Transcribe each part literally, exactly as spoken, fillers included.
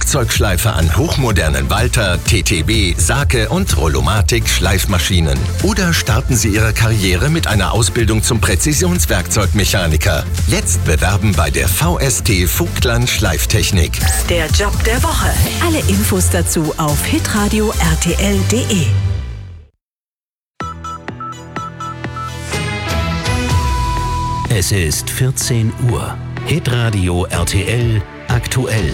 Werkzeugschleifer an hochmodernen Walter, T T B, Sake und Rollomatic Schleifmaschinen. Oder starten Sie Ihre Karriere mit einer Ausbildung zum Präzisionswerkzeugmechaniker. Jetzt bewerben bei der V S T Vogtland Schleiftechnik. Der Job der Woche. Alle Infos dazu auf hitradio R T L punkt de. Es ist vierzehn Uhr. Hitradio R T L aktuell.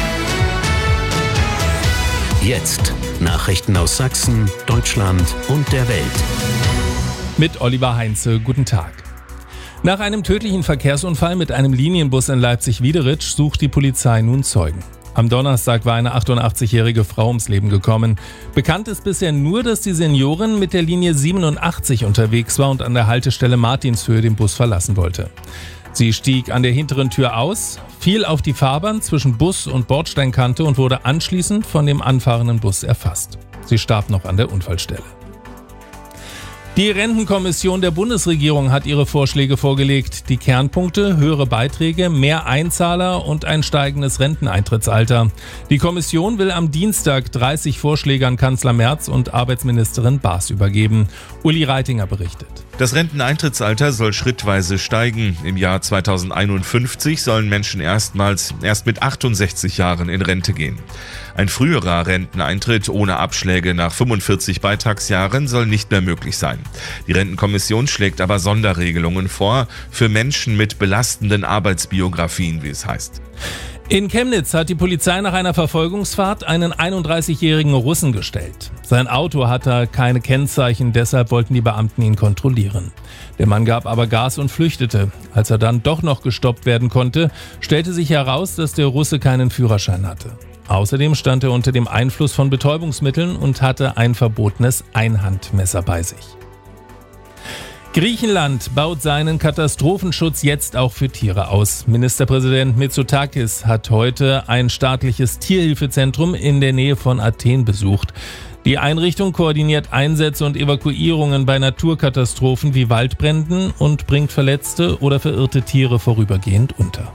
Jetzt Nachrichten aus Sachsen, Deutschland und der Welt. Mit Oliver Heinze, guten Tag. Nach einem tödlichen Verkehrsunfall mit einem Linienbus in Leipzig-Wiederitsch sucht die Polizei nun Zeugen. Am Donnerstag war eine achtundachtzigjährige Frau ums Leben gekommen. Bekannt ist bisher nur, dass die Seniorin mit der Linie siebenundachtzig unterwegs war und an der Haltestelle Martinshöhe den Bus verlassen wollte. Sie stieg an der hinteren Tür aus, fiel auf die Fahrbahn zwischen Bus und Bordsteinkante und wurde anschließend von dem anfahrenden Bus erfasst. Sie starb noch an der Unfallstelle. Die Rentenkommission der Bundesregierung hat ihre Vorschläge vorgelegt. Die Kernpunkte: höhere Beiträge, mehr Einzahler und ein steigendes Renteneintrittsalter. Die Kommission will am Dienstag dreißig Vorschläge an Kanzler Merz und Arbeitsministerin Baas übergeben. Uli Reitinger berichtet. Das Renteneintrittsalter soll schrittweise steigen. Im Jahr zweitausendeinundfünfzig sollen Menschen erstmals erst mit achtundsechzig Jahren in Rente gehen. Ein früherer Renteneintritt ohne Abschläge nach fünfundvierzig Beitragsjahren soll nicht mehr möglich sein. Die Rentenkommission schlägt aber Sonderregelungen vor für Menschen mit belastenden Arbeitsbiografien, wie es heißt. In Chemnitz hat die Polizei nach einer Verfolgungsfahrt einen einunddreißigjährigen Russen gestellt. Sein Auto hatte keine Kennzeichen, deshalb wollten die Beamten ihn kontrollieren. Der Mann gab aber Gas und flüchtete. Als er dann doch noch gestoppt werden konnte, stellte sich heraus, dass der Russe keinen Führerschein hatte. Außerdem stand er unter dem Einfluss von Betäubungsmitteln und hatte ein verbotenes Einhandmesser bei sich. Griechenland baut seinen Katastrophenschutz jetzt auch für Tiere aus. Ministerpräsident Mitsotakis hat heute ein staatliches Tierhilfezentrum in der Nähe von Athen besucht. Die Einrichtung koordiniert Einsätze und Evakuierungen bei Naturkatastrophen wie Waldbränden und bringt verletzte oder verirrte Tiere vorübergehend unter.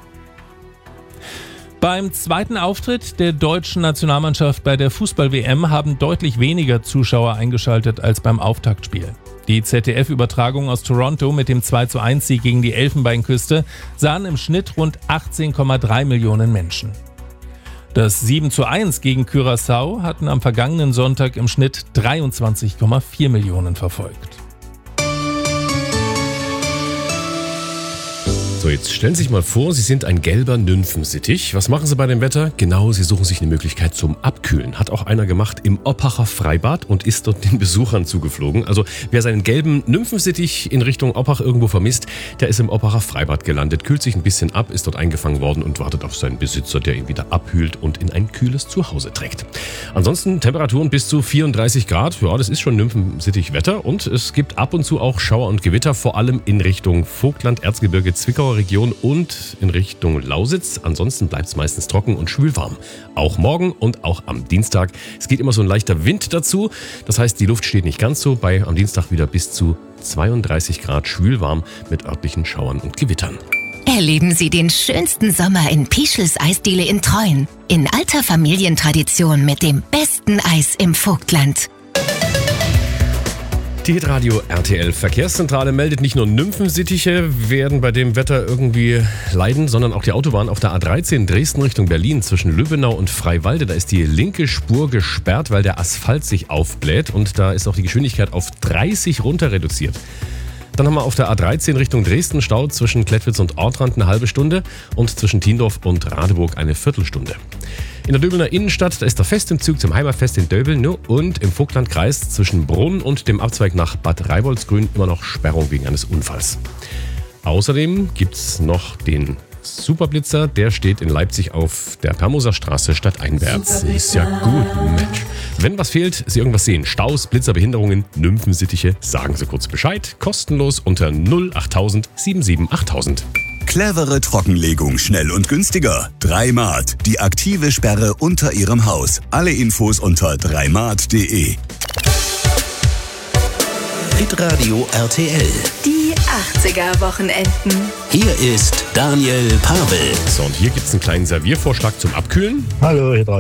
Beim zweiten Auftritt der deutschen Nationalmannschaft bei der Fußball-W M haben deutlich weniger Zuschauer eingeschaltet als beim Auftaktspiel. Die Z D F-Übertragung aus Toronto mit dem zwei zu eins Sieg gegen die Elfenbeinküste sahen im Schnitt rund achtzehn Komma drei Millionen Menschen. Das sieben zu eins gegen Curaçao hatten am vergangenen Sonntag im Schnitt dreiundzwanzig Komma vier Millionen verfolgt. So, jetzt stellen Sie sich mal vor, Sie sind ein gelber Nymphensittich. Was machen Sie bei dem Wetter? Genau, Sie suchen sich eine Möglichkeit zum Abkühlen. Hat auch einer gemacht im Oppacher Freibad und ist dort den Besuchern zugeflogen. Also wer seinen gelben Nymphensittich in Richtung Oppach irgendwo vermisst, der ist im Oppacher Freibad gelandet, kühlt sich ein bisschen ab, ist dort eingefangen worden und wartet auf seinen Besitzer, der ihn wieder abkühlt und in ein kühles Zuhause trägt. Ansonsten Temperaturen bis zu vierunddreißig Grad. Ja, das ist schon Nymphensittich-Wetter und es gibt ab und zu auch Schauer und Gewitter, vor allem in Richtung Vogtland, Erzgebirge, Zwickauer Region und in Richtung Lausitz. Ansonsten bleibt es meistens trocken und schwülwarm. Auch morgen und auch am Dienstag. Es geht immer so ein leichter Wind dazu. Das heißt, die Luft steht nicht ganz so. Bei am Dienstag wieder bis zu zweiunddreißig Grad schwülwarm mit örtlichen Schauern und Gewittern. Erleben Sie den schönsten Sommer in Pischels Eisdiele in Treuen. In alter Familientradition mit dem besten Eis im Vogtland. Die Hitradio R T L Verkehrszentrale meldet, nicht nur Nymphensittiche werden bei dem Wetter irgendwie leiden, sondern auch die Autobahn auf der A dreizehn Dresden Richtung Berlin zwischen Lübbenau und Freiwalde. Da ist die linke Spur gesperrt, weil der Asphalt sich aufbläht und da ist auch die Geschwindigkeit auf dreißig runter reduziert. Dann haben wir auf der A dreizehn Richtung Dresden Stau zwischen Klettwitz und Ortrand eine halbe Stunde und zwischen Tiendorf und Radeburg eine Viertelstunde. In der Döbelner Innenstadt, da ist der Festumzug zum Heimatfest in Döbeln und im Vogtlandkreis zwischen Brunn und dem Abzweig nach Bad Reiboldsgrün immer noch Sperrung wegen eines Unfalls. Außerdem gibt es noch den Superblitzer, der steht in Leipzig auf der Permoser Straße stadteinwärts. Ist ja gut, Mensch. Wenn was fehlt, Sie irgendwas sehen, Staus, Blitzer, Behinderungen, Nymphensittiche, sagen Sie kurz Bescheid. Kostenlos unter null achttausend sieben sieben achttausend. Clevere Trockenlegung, schnell und günstiger. Dreimat, die aktive Sperre unter Ihrem Haus. Alle Infos unter dreimat punkt de. Hitradio R T L. Die achtziger-Wochenenden. Hier ist Daniel Pavel. So, und hier gibt es einen kleinen Serviervorschlag zum Abkühlen. Hallo, Hitradio.